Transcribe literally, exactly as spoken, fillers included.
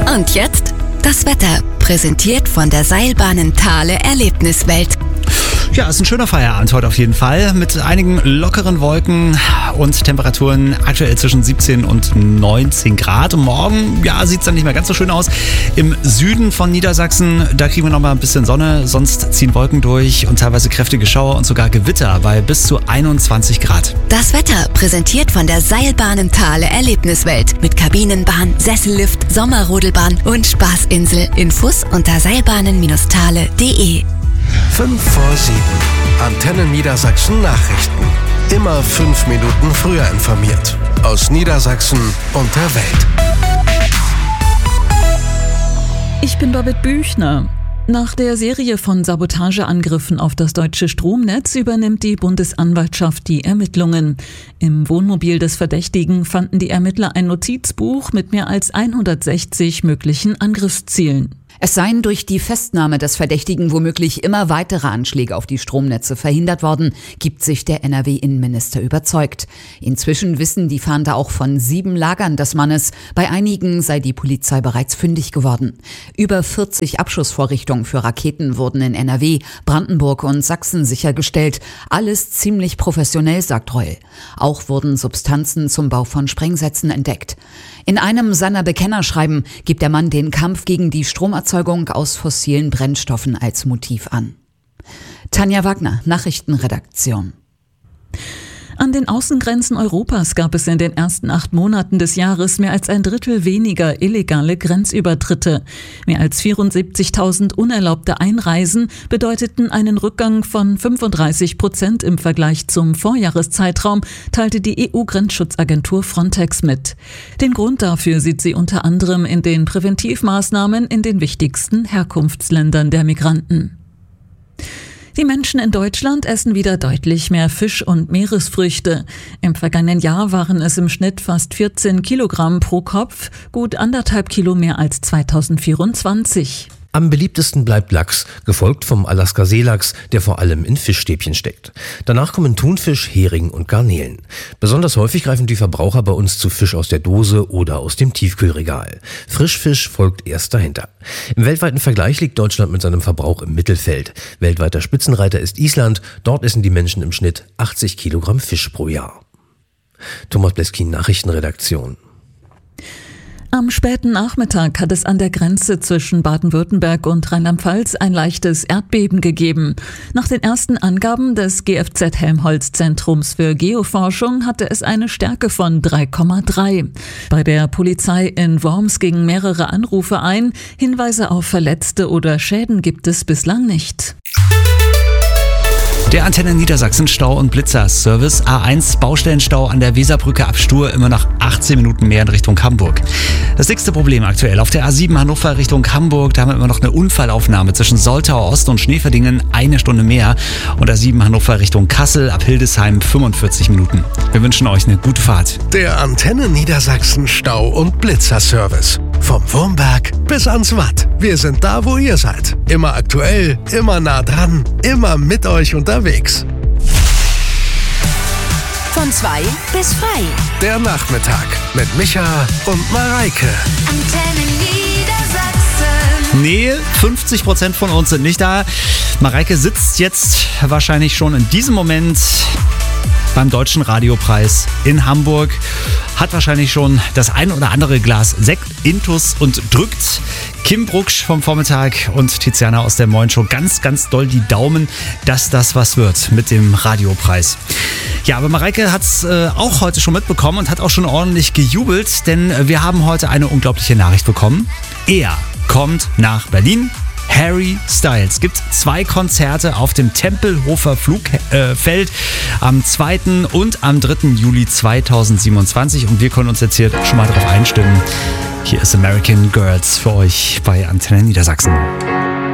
Und jetzt das Wetter, präsentiert von der Seilbahnen Thale Erlebniswelt. Ja, ist ein schöner Feierabend heute auf jeden Fall mit einigen lockeren Wolken und Temperaturen aktuell zwischen siebzehn und neunzehn Grad. Und morgen, ja, sieht es dann nicht mehr ganz so schön aus. Im Süden von Niedersachsen, da kriegen wir noch mal ein bisschen Sonne, sonst ziehen Wolken durch und teilweise kräftige Schauer und sogar Gewitter bei bis zu einundzwanzig Grad. Das Wetter, präsentiert von der Seilbahnen Thale Erlebniswelt mit Kabinenbahn, Sessellift, Sommerrodelbahn und Spaßinsel. Infos unter seilbahnen Thale punkt de. fünf vor sieben. Antenne Niedersachsen Nachrichten. Immer fünf Minuten früher informiert. Aus Niedersachsen und der Welt. Ich bin Babette Büchner. Nach der Serie von Sabotageangriffen auf das deutsche Stromnetz übernimmt die Bundesanwaltschaft die Ermittlungen. Im Wohnmobil des Verdächtigen fanden die Ermittler ein Notizbuch mit mehr als hundertsechzig möglichen Angriffszielen. Es seien durch die Festnahme des Verdächtigen womöglich immer weitere Anschläge auf die Stromnetze verhindert worden, gibt sich der N R W-Innenminister überzeugt. Inzwischen wissen die Fahnder auch von sieben Lagern des Mannes. Bei einigen sei die Polizei bereits fündig geworden. Über vierzig Abschussvorrichtungen für Raketen wurden in N R W, Brandenburg und Sachsen sichergestellt. Alles ziemlich professionell, sagt Reul. Auch wurden Substanzen zum Bau von Sprengsätzen entdeckt. In einem seiner Bekennerschreiben gibt der Mann den Kampf gegen die Stromerzeugung aus fossilen Brennstoffen als Motiv an. Tanja Wagner, Nachrichtenredaktion. An den Außengrenzen Europas gab es in den ersten acht Monaten des Jahres mehr als ein Drittel weniger illegale Grenzübertritte. Mehr als vierundsiebzigtausend unerlaubte Einreisen bedeuteten einen Rückgang von fünfunddreißig Prozent im Vergleich zum Vorjahreszeitraum, teilte die E U-Grenzschutzagentur Frontex mit. Den Grund dafür sieht sie unter anderem in den Präventivmaßnahmen in den wichtigsten Herkunftsländern der Migranten. Die Menschen in Deutschland essen wieder deutlich mehr Fisch und Meeresfrüchte. Im vergangenen Jahr waren es im Schnitt fast vierzehn Kilogramm pro Kopf, gut anderthalb Kilo mehr als zweitausendvierundzwanzig. Am beliebtesten bleibt Lachs, gefolgt vom Alaska-Seelachs, der vor allem in Fischstäbchen steckt. Danach kommen Thunfisch, Hering und Garnelen. Besonders häufig greifen die Verbraucher bei uns zu Fisch aus der Dose oder aus dem Tiefkühlregal. Frischfisch folgt erst dahinter. Im weltweiten Vergleich liegt Deutschland mit seinem Verbrauch im Mittelfeld. Weltweiter Spitzenreiter ist Island. Dort essen die Menschen im Schnitt achtzig Kilogramm Fisch pro Jahr. Thomas Bleskin, Nachrichtenredaktion. Am späten Nachmittag hat es an der Grenze zwischen Baden-Württemberg und Rheinland-Pfalz ein leichtes Erdbeben gegeben. Nach den ersten Angaben des G F Z Helmholtz-Zentrums für Geoforschung hatte es eine Stärke von drei Komma drei. Bei der Polizei in Worms gingen mehrere Anrufe ein. Hinweise auf Verletzte oder Schäden gibt es bislang nicht. Der Antenne Niedersachsen Stau- und Blitzer-Service. A eins Baustellenstau an der Weserbrücke ab Stur, immer noch achtzehn Minuten mehr in Richtung Hamburg. Das nächste Problem aktuell auf der A sieben Hannover Richtung Hamburg. Da haben wir immer noch eine Unfallaufnahme zwischen Soltau Ost und Schneeverdingen, eine Stunde mehr. Und A sieben Hannover Richtung Kassel ab Hildesheim fünfundvierzig Minuten. Wir wünschen euch eine gute Fahrt. Der Antenne Niedersachsen Stau- und Blitzer-Service. Vom Wurmberg bis ans Watt. Wir sind da, wo ihr seid. Immer aktuell, immer nah dran, immer mit euch unterwegs. Von zwei bis frei. Der Nachmittag mit Micha und Mareike. Antenne Niedersachsen. Nee, fünfzig Prozent von uns sind nicht da. Mareike sitzt jetzt wahrscheinlich schon in diesem Moment beim Deutschen Radiopreis in Hamburg, hat wahrscheinlich schon das ein oder andere Glas Sekt intus und drückt Kim Brucksch vom Vormittag und Tiziana aus der Morning-Show ganz, ganz doll die Daumen, dass das was wird mit dem Radiopreis. Ja, aber Mareike hat es äh, auch heute schon mitbekommen und hat auch schon ordentlich gejubelt, denn wir haben heute eine unglaubliche Nachricht bekommen. Er kommt nach Berlin. Harry Styles gibt zwei Konzerte auf dem Tempelhofer Flugfeld äh, am zweiten und am dritten Juli zweitausendsiebenundzwanzig und wir können uns jetzt hier schon mal drauf einstimmen. Hier ist American Girls für euch bei Antenne Niedersachsen.